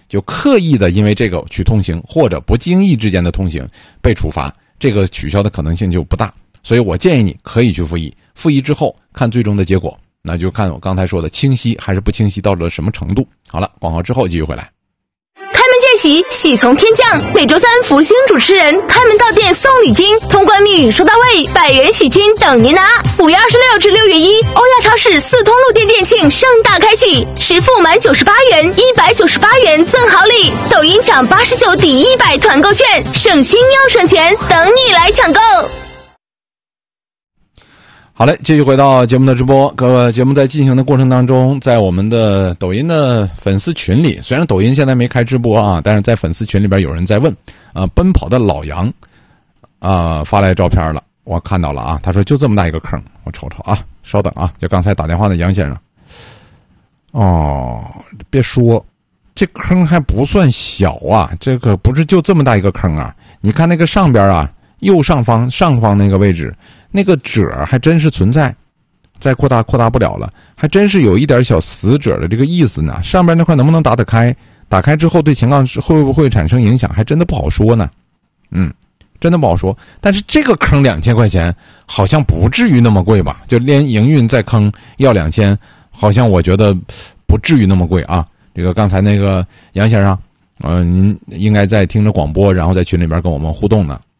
就刻意的因为这个去通行，或者不经意之间的通行被处罚，这个取消的可能性就不大。所以我建议你可以去复议，复议之后看最终的结果，那就看我刚才说的清晰还是不清晰到了什么程度。好了，广告之后继续回来。 开门见喜，喜从天降。每周三，福星主持人开门到店送礼金，通关密语说到位，100元喜金等您拿。5月26至6月1，欧亚超市4通路店店庆盛大开启，实付满98元，198元赠好礼。抖音抢89抵100团购券，省心又省钱，等你来抢购。 好嘞，继续回到节目的直播。各位，节目在进行的过程当中，在我们的抖音的粉丝群里，虽然抖音现在没开直播啊，但是在粉丝群里边有人在问奔跑的老杨发来照片了，我看到了啊，他说就这么大一个坑，我瞅瞅啊，稍等啊，就刚才打电话的杨先生。别说，这坑还不算小啊，这个不是就这么大一个坑啊，你看那个上边啊，右上方那个位置，那个褶还真是存在，再扩大不了了，还真是有一点小死褶的这个意思呢。上边那块能不能打得开？打开之后对情况会不会产生影响，还真的不好说呢。真的不好说。但是这个坑2000块钱，好像不至于那么贵吧？就连营运再坑要2000，好像我觉得不至于那么贵啊。这个刚才那个杨先生，您应该在听着广播，然后在群里边跟我们互动呢。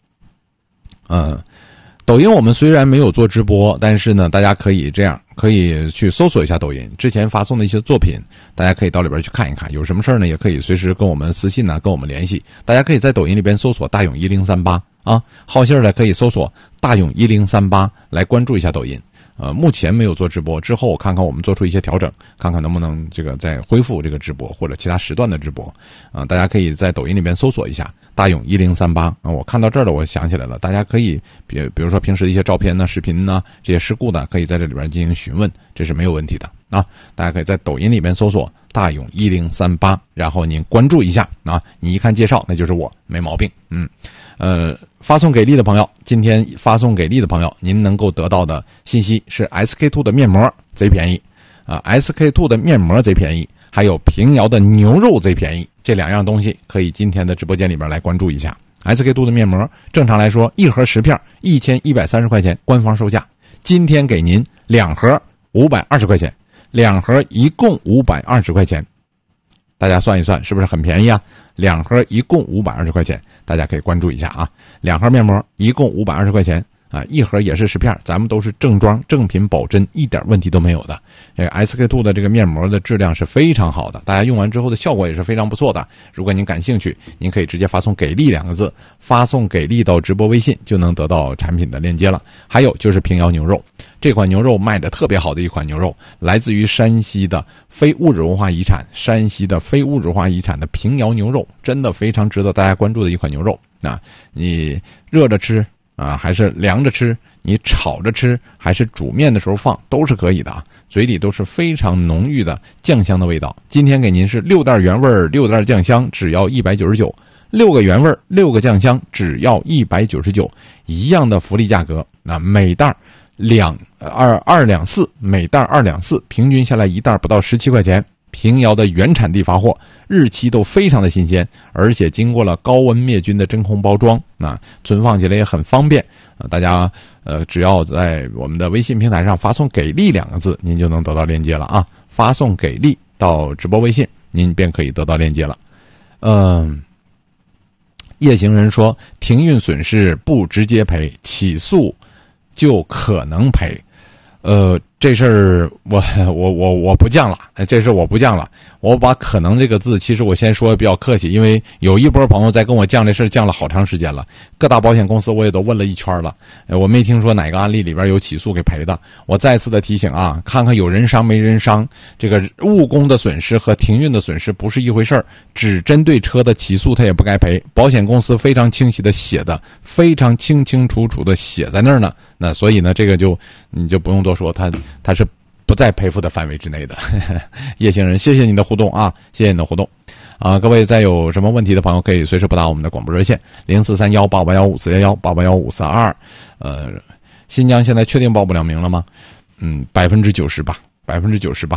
抖音我们虽然没有做直播，但是呢，大家可以这样，可以去搜索一下抖音之前发送的一些作品，大家可以到里边去看一看。有什么事儿呢，也可以随时跟我们私信呢，跟我们联系。大家可以在抖音里边搜索大勇1038啊，好信儿的可以搜索大勇1038来关注一下抖音。目前没有做直播，之后看看我们做出一些调整，看看能不能这个再恢复这个直播或者其他时段的直播。大家可以在抖音里边搜索一下大勇1038我看到这儿了，我想起来了，大家可以比如说平时的一些照片呢、视频呢，这些事故的，可以在这里边进行询问，这是没有问题的啊。大家可以在抖音里边搜索大勇1038，然后您关注一下啊，你一看介绍那就是我，没毛病。发送给力的朋友，今天发送给力的朋友，您能够得到的信息是 SK2 的面膜贼便宜SK2 的面膜贼便宜，还有平遥的牛肉贼便宜，这2样东西可以今天的直播间里边来关注一下。SK2 的面膜正常来说一盒10片1130块钱官方售价，今天给您2盒520块钱，2盒一共520块钱，大家算一算是不是很便宜啊？2盒一共520块钱，大家可以关注一下啊。2盒面膜一共520块钱啊，一盒也是10片，咱们都是正装正品保真，一点问题都没有的。SK2 的这个面膜的质量是非常好的，大家用完之后的效果也是非常不错的。如果您感兴趣，您可以直接发送给力2个字，发送给力到直播微信就能得到产品的链接了。还有就是平遥牛肉，这款牛肉卖的特别好的一款牛肉，来自于山西的非物质文化遗产，山西的非物质文化遗产的平遥牛肉，真的非常值得大家关注的一款牛肉啊！你热着吃还是凉着吃，你炒着吃还是煮面的时候放都是可以的啊，嘴里都是非常浓郁的酱香的味道。今天给您是6袋原味6袋酱香，只要199，6个原味6个酱香只要199，一样的福利价格。那每袋2两4，每袋2两4，平均下来一袋不到17块钱。平遥的原产地发货，日期都非常的新鲜，而且经过了高温灭菌的真空包装存放起来也很方便大家只要在我们的微信平台上发送给力2个字，您就能得到链接了啊。发送给力到直播微信，您便可以得到链接了。夜行人说停运损失不直接赔，起诉就可能赔。这事儿我不犟了，这事我不犟了。我把可能这个字，其实我先说的比较客气，因为有一波朋友在跟我犟这事儿犟了好长时间了，各大保险公司我也都问了一圈了，我没听说哪个案例里边有起诉给赔的。我再次的提醒啊，看看有人伤没人伤，这个误工的损失和停运的损失不是一回事儿，只针对车的起诉他也不该赔，保险公司非常清晰的写的，非常清清楚楚的写在那儿呢。那所以呢，这个你就不用多说，他是不在赔付的范围之内的。夜行人，谢谢你的互动啊，谢谢你的互动各位再有什么问题的朋友可以随时拨打我们的广播热线0431881541881542新疆现在确定报不了名了吗？90%吧，90%吧。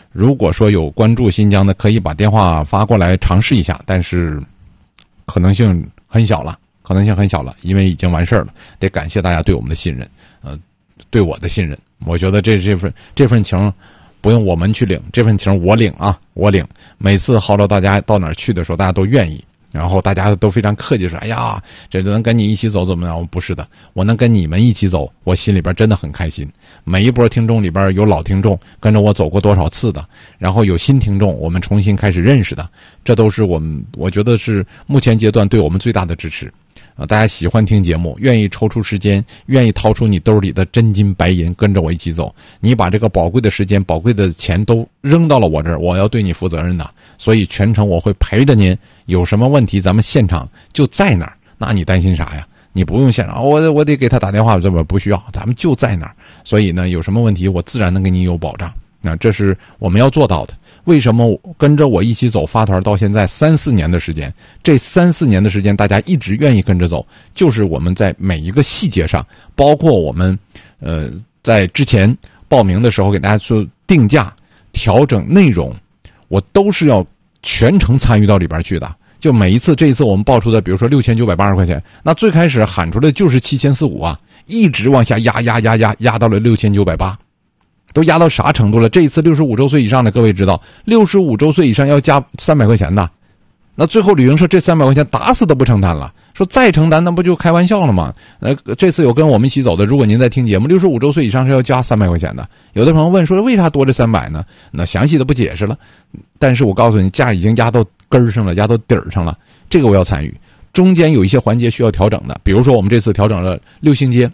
如果说有关注新疆的，可以把电话发过来尝试一下，但是可能性很小了，因为已经完事儿了。得感谢大家对我们的信任，对我的信任。我觉得这份情不用我们去领，这份情我领啊，我领。每次号召大家到哪儿去的时候，大家都愿意。然后大家都非常客气说，哎呀，这能跟你一起走怎么样？不是的，我能跟你们一起走，我心里边真的很开心。每一波听众里边有老听众跟着我走过多少次的，然后有新听众我们重新开始认识的，这都是我觉得是目前阶段对我们最大的支持。大家喜欢听节目，愿意抽出时间，愿意掏出你兜里的真金白银跟着我一起走，你把这个宝贵的时间宝贵的钱都扔到了我这儿，我要对你负责任的。所以全程我会陪着您，有什么问题咱们现场就在那儿，那你担心啥呀？你不用现场，我得给他打电话，这不需要，咱们就在那儿。所以呢，有什么问题我自然能给你有保障。那这是我们要做到的。为什么跟着我一起走发团到现在3-4年的时间，这3-4年的时间大家一直愿意跟着走，就是我们在每一个细节上，包括我们在之前报名的时候给大家说定价调整内容，我都是要全程参与到里边去的。就每一次，这一次我们报出的比如说6980块钱，那最开始喊出来就是7450啊，一直往下压到了6980，都压到啥程度了？这一次65周岁以上的各位知道，65周岁以上要加300块钱的，那最后旅行社这300块钱打死都不承担了，说再承担那不就开玩笑了吗？这次有跟我们一起走的，如果您在听节目，65周岁以上是要加300块钱的。有的朋友问说为啥多这300呢？那详细的不解释了，但是我告诉你，价已经压到根儿上了，压到底儿上了，这个我要参与。中间有一些环节需要调整的，比如说我们这次调整了6星街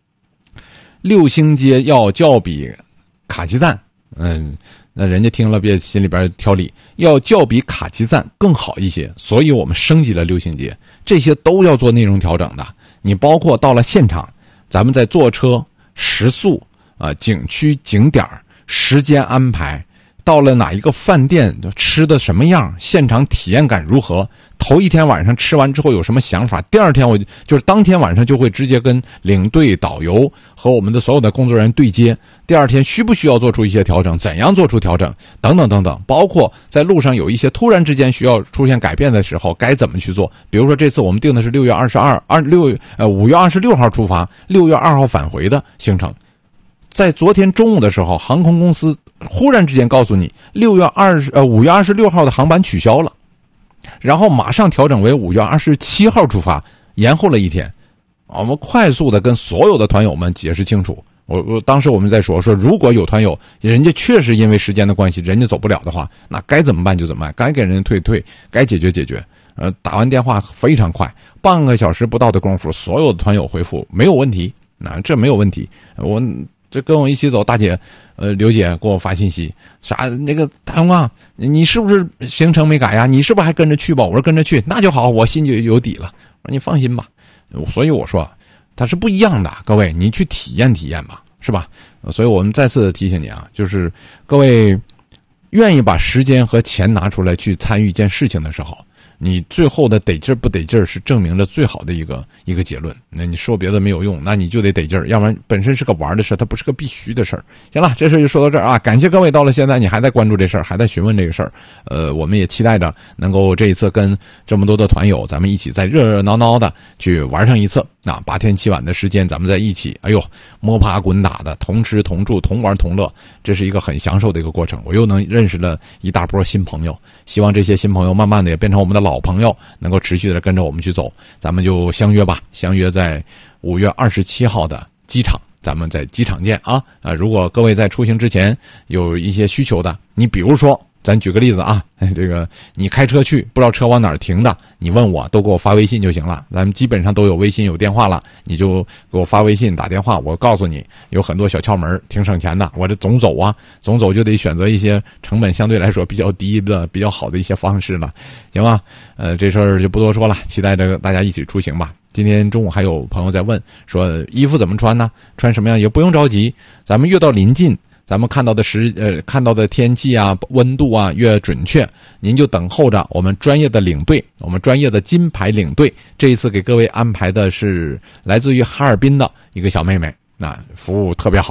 ，6星街要较比卡其赞，那人家听了别心里边挑理，要较比卡其赞更好一些，所以我们升级了6星街，这些都要做内容调整的。你包括到了现场，咱们在坐车、食宿景区景点时间安排，到了哪一个饭店吃的什么样，现场体验感如何，头一天晚上吃完之后有什么想法，第二天我就是当天晚上就会直接跟领队导游和我们的所有的工作人员对接，第二天需不需要做出一些调整，怎样做出调整等等等等，包括在路上有一些突然之间需要出现改变的时候该怎么去做。比如说这次我们定的是5月26号出发，6月2号返回的行程，在昨天中午的时候，航空公司忽然之间告诉你5月26号的航班取消了，然后马上调整为5月27号出发，延后了一天。我们快速的跟所有的团友们解释清楚。我当时我们在说如果有团友人家确实因为时间的关系人家走不了的话，那该怎么办就怎么办，该给人家退，该解决。打完电话非常快，半个小时不到的功夫，所有的团友回复没有问题，那这没有问题。这跟我一起走大姐刘姐给我发信息，啥那个大勇啊，你是不是行程没改呀？你是不是还跟着去吧？我说跟着去，那就好，我心就有底了。我说你放心吧。所以我说它是不一样的，各位你去体验体验吧，是吧？所以我们再次提醒你啊，就是各位愿意把时间和钱拿出来去参与一件事情的时候，你最后的得劲儿不得劲儿是证明了最好的一个结论。那你说别的没有用，那你就得劲儿，要不然本身是个玩的事，它不是个必须的事儿。行了，这事就说到这儿啊，感谢各位到了现在你还在关注这事儿，还在询问这个事儿。我们也期待着能够这一次跟这么多的团友，咱们一起再热热闹闹的去玩上一次。8天7晚的时间，咱们在一起，摸爬滚打的，同吃同住，同玩同乐，这是一个很享受的一个过程。我又能认识了一大波新朋友，希望这些新朋友慢慢的也变成我们的老朋友，能够持续的跟着我们去走。咱们就相约吧，相约在5月27号的机场，咱们在机场见啊！如果各位在出行之前有一些需求的，你比如说咱举个例子啊，这个你开车去不知道车往哪儿停的，你问我都给我发微信就行了，咱们基本上都有微信有电话了，你就给我发微信打电话，我告诉你有很多小窍门挺省钱的。我这总走就得选择一些成本相对来说比较低的比较好的一些方式了，行吧？这事儿就不多说了，期待着大家一起出行吧。今天中午还有朋友在问说衣服怎么穿呢？穿什么样也不用着急，咱们越到临近咱们看到的天气啊温度啊越准确，您就等候着我们专业的领队，我们专业的金牌领队这一次给各位安排的是来自于哈尔滨的一个小妹妹，服务特别好，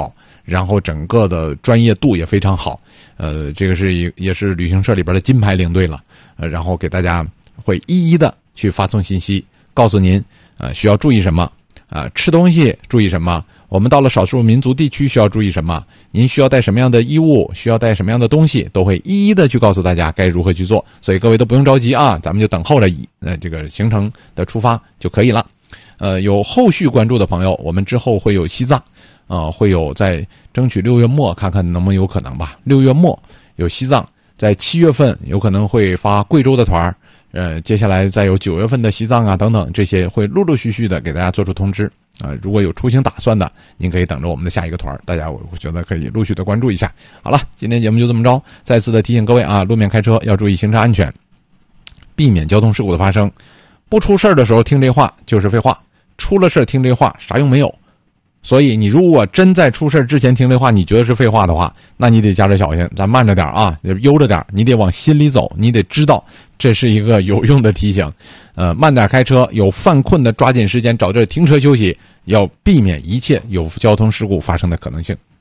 然后整个的专业度也非常好。这个也是旅行社里边的金牌领队了。然后给大家会一一的去发送信息，告诉您需要注意什么吃东西注意什么，我们到了少数民族地区需要注意什么，您需要带什么样的衣物，需要带什么样的东西，都会一一的去告诉大家该如何去做。所以各位都不用着急啊，咱们就等候着这个行程的出发就可以了。有后续关注的朋友，我们之后会有西藏会有在争取6月末看看能不能有可能吧。6月末有西藏，在7月份有可能会发贵州的团接下来再有9月份的西藏等等，这些会陆陆续续的给大家做出通知如果有出行打算的，您可以等着我们的下一个团，大家我觉得可以陆续的关注一下。好了，今天节目就这么着，再次的提醒各位路面开车要注意行车安全，避免交通事故的发生。不出事的时候听这话就是废话，出了事听这话啥用没有。所以你如果真在出事之前听这话你觉得是废话的话，那你得加点小心，咱慢着点悠着点，你得往心里走，你得知道这是一个有用的提醒。慢点开车，有犯困的抓紧时间找地儿停车休息，要避免一切有交通事故发生的可能性。